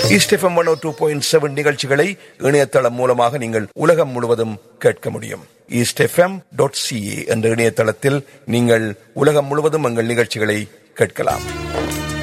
East FM 102.7 நிகழ்ச்சிகளை இணையதளம் மூலமாக நீங்கள் உலகம் முழுவதும் கேட்க முடியும். eastfm.ca என்ற இணையதளத்தில் நீங்கள் உலகம் முழுவதும் எங்கள் நிகழ்ச்சிகளை கேட்கலாம்.